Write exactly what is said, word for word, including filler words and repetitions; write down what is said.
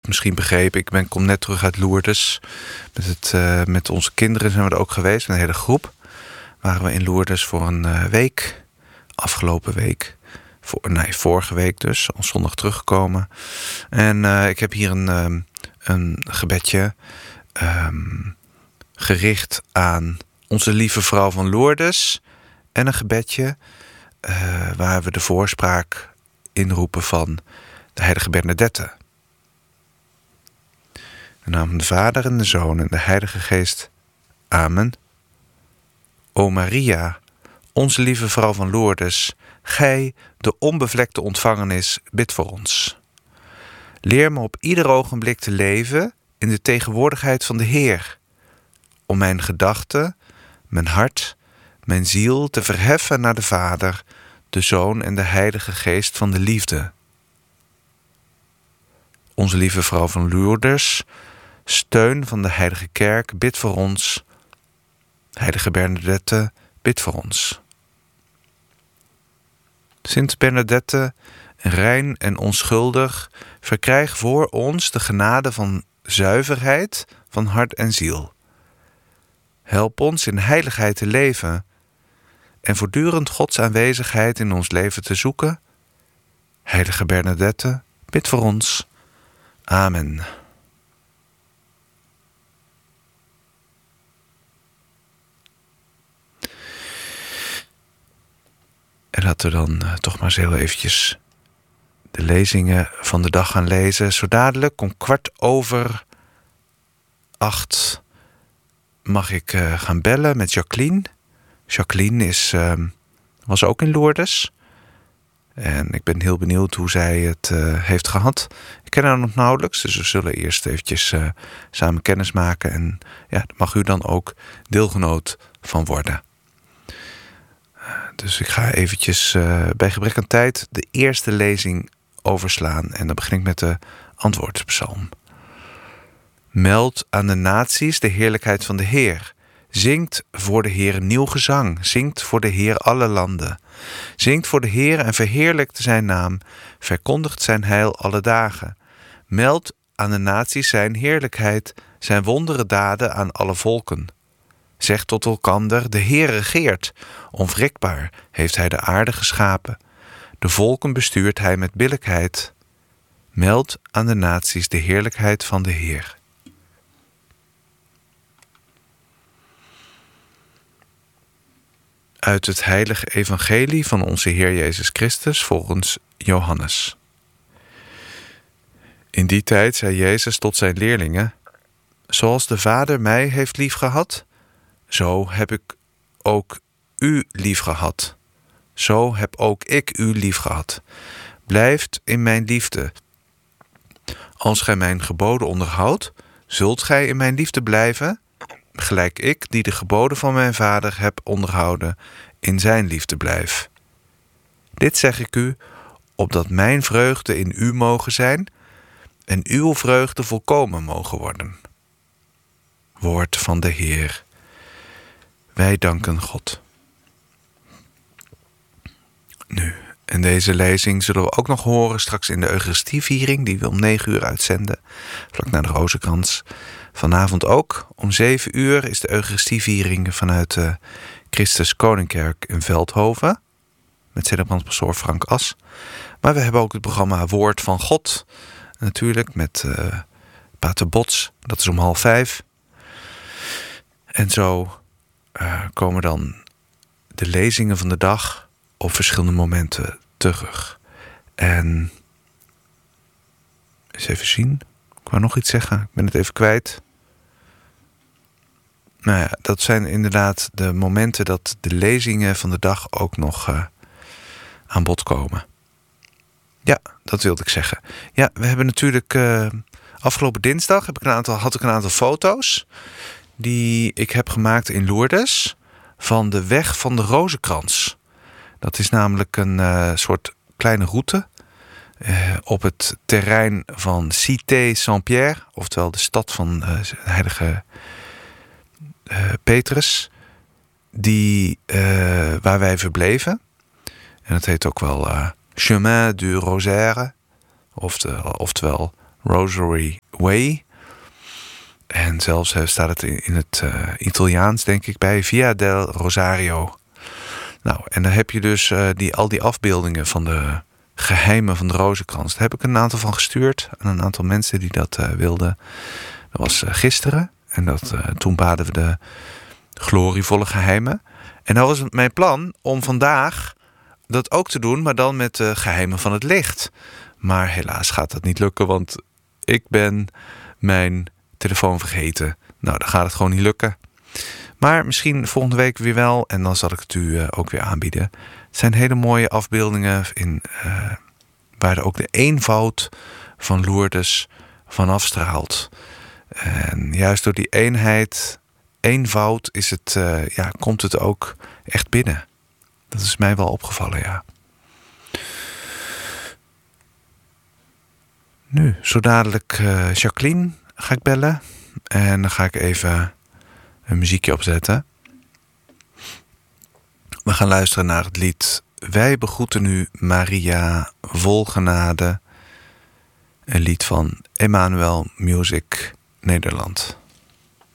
misschien begrepen, ik ben, kom net terug uit Lourdes. Met, het, uh, met onze kinderen zijn we er ook geweest, met een hele groep. Waren we in Lourdes voor een uh, week. Afgelopen week. Voor, nee, vorige week dus. Al zondag teruggekomen. En uh, ik heb hier een, um, een gebedje um, gericht aan onze lieve vrouw van Lourdes. En een gebedje uh, waar we de voorspraak inroepen van de heilige Bernadette. In de naam van de Vader en de Zoon en de Heilige Geest. Amen. O Maria, onze lieve vrouw van Lourdes, gij, de onbevlekte ontvangenis, bid voor ons. Leer me op ieder ogenblik te leven in de tegenwoordigheid van de Heer, om mijn gedachten, mijn hart, mijn ziel te verheffen naar de Vader, de Zoon en de Heilige Geest van de liefde. Onze lieve vrouw van Lourdes, steun van de Heilige Kerk, bid voor ons. Heilige Bernadette, bid voor ons. Sint Bernadette, rein en onschuldig, verkrijg voor ons de genade van zuiverheid van hart en ziel. Help ons in heiligheid te leven en voortdurend Gods aanwezigheid in ons leven te zoeken. Heilige Bernadette, bid voor ons. Amen. En laten we dan uh, toch maar eens heel eventjes de lezingen van de dag gaan lezen. Zo dadelijk om kwart over acht mag ik uh, gaan bellen met Jacqueline. Jacqueline is, uh, was ook in Lourdes. En ik ben heel benieuwd hoe zij het uh, heeft gehad. Ik ken haar nog nauwelijks, dus we zullen eerst eventjes uh, samen kennis maken. En ja, daar mag u dan ook deelgenoot van worden. Dus ik ga eventjes uh, bij gebrek aan tijd de eerste lezing overslaan. En dan begin ik met de antwoordspsalm. Meld aan de naties de heerlijkheid van de Heer. Zingt voor de Heer een nieuw gezang. Zingt voor de Heer alle landen. Zingt voor de Heer en verheerlijkt zijn naam. Verkondigt zijn heil alle dagen. Meld aan de naties zijn heerlijkheid. Zijn wondere daden aan alle volken. Zeg tot elkander, de Heer regeert. Onwrikbaar heeft hij de aarde geschapen. De volken bestuurt hij met billijkheid. Meld aan de naties de heerlijkheid van de Heer. Uit het heilige evangelie van onze Heer Jezus Christus volgens Johannes. In die tijd zei Jezus tot zijn leerlingen: Zoals de Vader mij heeft liefgehad, zo heb ik ook u liefgehad. Zo heb ook ik u liefgehad. Blijft in mijn liefde. Als gij mijn geboden onderhoudt, zult gij in mijn liefde blijven, gelijk ik, die de geboden van mijn Vader heb onderhouden, in zijn liefde blijf. Dit zeg ik u, opdat mijn vreugde in u mogen zijn en uw vreugde volkomen mogen worden. Woord van de Heer. Wij danken God. Nu, en deze lezing zullen we ook nog horen straks in de Eucharistieviering, die we om negen uur uitzenden, vlak na de Rozenkrans. Vanavond ook, om zeven uur, is de Eucharistieviering vanuit de Christus Koningkerk in Veldhoven, met celebrant pastoor Frank As. Maar we hebben ook het programma Woord van God, natuurlijk, met uh, Pater Bots, dat is om half vijf. En zo uh, komen dan de lezingen van de dag op verschillende momenten terug. En eens even zien. Ik wou nog iets zeggen. Ik ben het even kwijt. Nou ja, dat zijn inderdaad de momenten dat de lezingen van de dag ook nog uh, aan bod komen. Ja, dat wilde ik zeggen. Ja, we hebben natuurlijk uh, afgelopen dinsdag heb ik een aantal, had ik een aantal foto's die ik heb gemaakt in Lourdes van de weg van de Rozenkrans. Dat is namelijk een uh, soort kleine route uh, op het terrein van Cité Saint-Pierre, oftewel de stad van uh, heilige uh, Petrus, die, uh, waar wij verbleven. En dat heet ook wel uh, Chemin du Rosaire, oftewel, oftewel Rosary Way. En zelfs uh, staat het in, in het uh, Italiaans, denk ik, bij Via del Rosario. Nou, en dan heb je dus uh, die, al die afbeeldingen van de geheimen van de rozenkrans. Daar heb ik een aantal van gestuurd aan een aantal mensen die dat uh, wilden. Dat was uh, gisteren. En dat, uh, toen baden we de glorievolle geheimen. En dan was het mijn plan om vandaag dat ook te doen, maar dan met de geheimen van het licht. Maar helaas gaat dat niet lukken, want ik ben mijn telefoon vergeten. Nou, dan gaat het gewoon niet lukken. Maar misschien volgende week weer wel. En dan zal ik het u uh, ook weer aanbieden. Het zijn hele mooie afbeeldingen in, uh, waar er ook de eenvoud van Lourdes van afstraalt. En juist door die eenheid, eenvoud, is het, uh, ja, komt het ook echt binnen. Dat is mij wel opgevallen, ja. Nu, zo dadelijk uh, Jacqueline ga ik bellen. En dan ga ik even een muziekje opzetten. We gaan luisteren naar het lied Wij begroeten u Maria, vol genade. Een lied van Emmanuel Music Nederland.